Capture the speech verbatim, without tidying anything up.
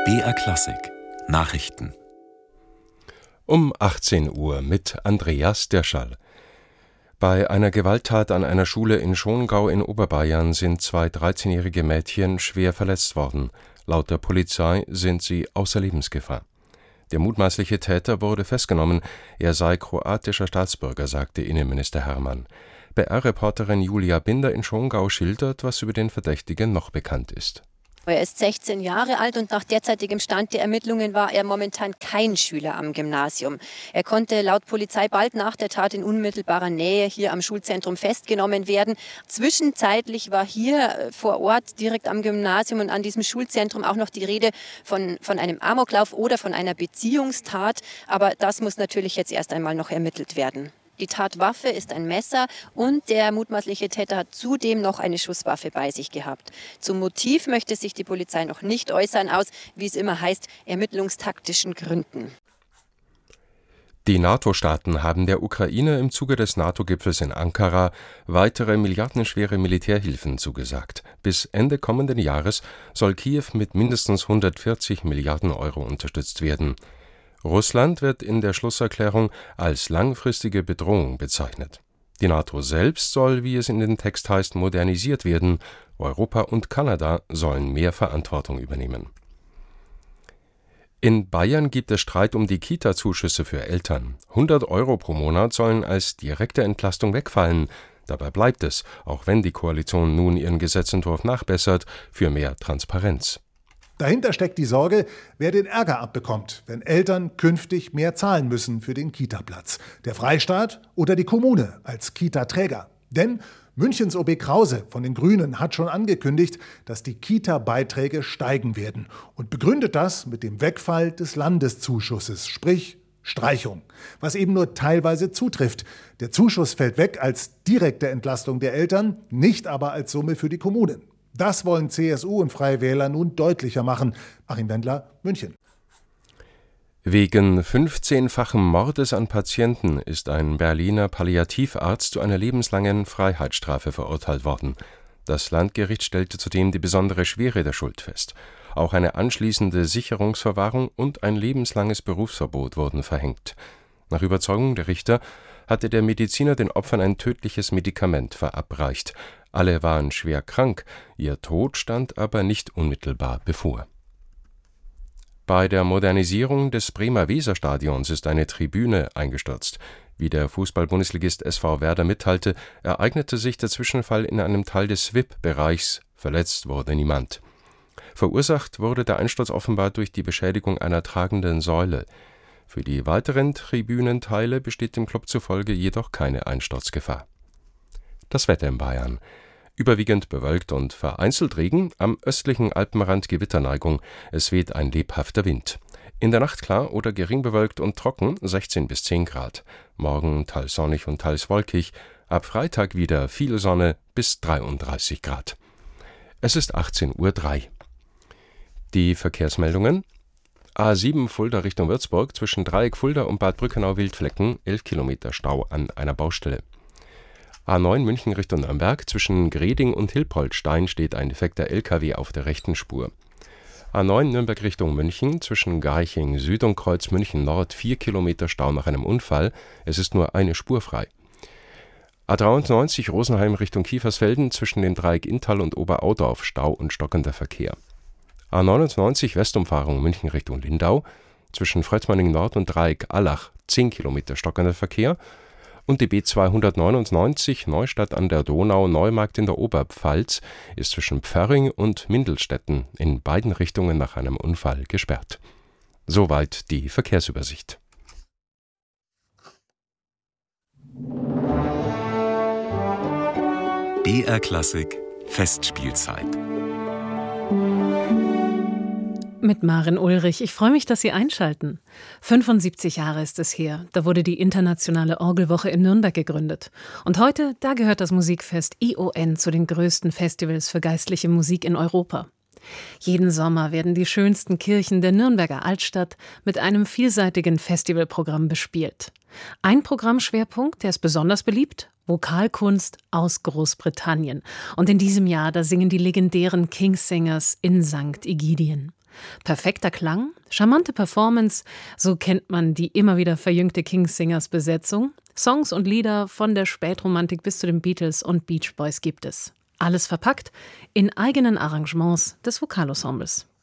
B R Klassik Nachrichten Um achtzehn Uhr mit Andreas Dirschall. Bei einer Gewalttat an einer Schule in Schongau in Oberbayern sind zwei dreizehnjährige Mädchen schwer verletzt worden. Laut der Polizei sind sie außer Lebensgefahr. Der mutmaßliche Täter wurde festgenommen. Er sei kroatischer Staatsbürger, sagte Innenminister Hermann. B R-Reporterin Julia Binder in Schongau schildert, was über den Verdächtigen noch bekannt ist. Er ist sechzehn Jahre alt und nach derzeitigem Stand der Ermittlungen war er momentan kein Schüler am Gymnasium. Er konnte laut Polizei bald nach der Tat in unmittelbarer Nähe hier am Schulzentrum festgenommen werden. Zwischenzeitlich war hier vor Ort direkt am Gymnasium und an diesem Schulzentrum auch noch die Rede von, von einem Amoklauf oder von einer Beziehungstat. Aber das muss natürlich jetzt erst einmal noch ermittelt werden. Die Tatwaffe ist ein Messer und der mutmaßliche Täter hat zudem noch eine Schusswaffe bei sich gehabt. Zum Motiv möchte sich die Polizei noch nicht äußern, aus, wie es immer heißt, ermittlungstaktischen Gründen. Die NATO-Staaten haben der Ukraine im Zuge des NATO-Gipfels in Ankara weitere milliardenschwere Militärhilfen zugesagt. Bis Ende kommenden Jahres soll Kiew mit mindestens hundertvierzig Milliarden Euro unterstützt werden. Russland wird in der Schlusserklärung als langfristige Bedrohung bezeichnet. Die NATO selbst soll, wie es in dem Text heißt, modernisiert werden. Europa und Kanada sollen mehr Verantwortung übernehmen. In Bayern gibt es Streit um die Kita-Zuschüsse für Eltern. hundert Euro pro Monat sollen als direkte Entlastung wegfallen. Dabei bleibt es, auch wenn die Koalition nun ihren Gesetzentwurf nachbessert, für mehr Transparenz. Dahinter steckt die Sorge, wer den Ärger abbekommt, wenn Eltern künftig mehr zahlen müssen für den Kita-Platz. Der Freistaat oder die Kommune als Kita-Träger. Denn Münchens O B Krause von den Grünen hat schon angekündigt, dass die Kita-Beiträge steigen werden und begründet das mit dem Wegfall des Landeszuschusses, sprich Streichung, was eben nur teilweise zutrifft. Der Zuschuss fällt weg als direkte Entlastung der Eltern, nicht aber als Summe für die Kommunen. Das wollen C S U und Freie Wähler nun deutlicher machen. Achim Wendler, München. Wegen fünfzehnfachen Mordes an Patienten ist ein Berliner Palliativarzt zu einer lebenslangen Freiheitsstrafe verurteilt worden. Das Landgericht stellte zudem die besondere Schwere der Schuld fest. Auch eine anschließende Sicherungsverwahrung und ein lebenslanges Berufsverbot wurden verhängt. Nach Überzeugung der Richter hatte der Mediziner den Opfern ein tödliches Medikament verabreicht. Alle waren schwer krank, ihr Tod stand aber nicht unmittelbar bevor. Bei der Modernisierung des Bremer Weserstadions ist eine Tribüne eingestürzt. Wie der Fußball-Bundesligist S V Werder mitteilte, ereignete sich der Zwischenfall in einem Teil des S W I P-Bereichs. Verletzt wurde niemand. Verursacht wurde der Einsturz offenbar durch die Beschädigung einer tragenden Säule. Für die weiteren Tribünenteile besteht dem Club zufolge jedoch keine Einsturzgefahr. Das Wetter in Bayern. Überwiegend bewölkt und vereinzelt Regen, am östlichen Alpenrand Gewitterneigung. Es weht ein lebhafter Wind. In der Nacht klar oder gering bewölkt und trocken, sechzehn bis zehn Grad. Morgen teils sonnig und teils wolkig. Ab Freitag wieder viel Sonne bis dreiunddreißig Grad. Es ist achtzehn Uhr drei. Die Verkehrsmeldungen. A sieben Fulda Richtung Würzburg, zwischen Dreieck Fulda und Bad Brückenau-Wildflecken, elf Kilometer Stau an einer Baustelle. A neun München Richtung Nürnberg, zwischen Greding und Hilpoldstein steht ein defekter L K W auf der rechten Spur. A neun Nürnberg Richtung München, zwischen Garching Süd und Kreuz München Nord, vier Kilometer Stau nach einem Unfall, es ist nur eine Spur frei. A dreiundneunzig Rosenheim Richtung Kiefersfelden, zwischen dem Dreieck Inntal und Oberaudorf, Stau und stockender Verkehr. A neunundneunzig Westumfahrung München Richtung Lindau, zwischen Frötzmanning Nord und Dreieck Allach, zehn Kilometer stockender Verkehr. Und die B zweihundertneunundneunzig Neustadt an der Donau Neumarkt in der Oberpfalz ist zwischen Pförring und Mindelstetten in beiden Richtungen nach einem Unfall gesperrt. Soweit die Verkehrsübersicht. B R Klassik Festspielzeit. Mit Maren Ulrich. Ich freue mich, dass Sie einschalten. fünfundsiebzig Jahre ist es her. Da wurde die Internationale Orgelwoche in Nürnberg gegründet. Und heute, da gehört das Musikfest I O N zu den größten Festivals für geistliche Musik in Europa. Jeden Sommer werden die schönsten Kirchen der Nürnberger Altstadt mit einem vielseitigen Festivalprogramm bespielt. Ein Programmschwerpunkt, der ist besonders beliebt: Vokalkunst aus Großbritannien. Und in diesem Jahr, da singen die legendären King's Singers in Sankt Egidien. Perfekter Klang, charmante Performance, so kennt man die immer wieder verjüngte King's-Singers-Besetzung. Songs und Lieder von der Spätromantik bis zu den Beatles und Beach Boys gibt es. Alles verpackt in eigenen Arrangements des Vokalensembles.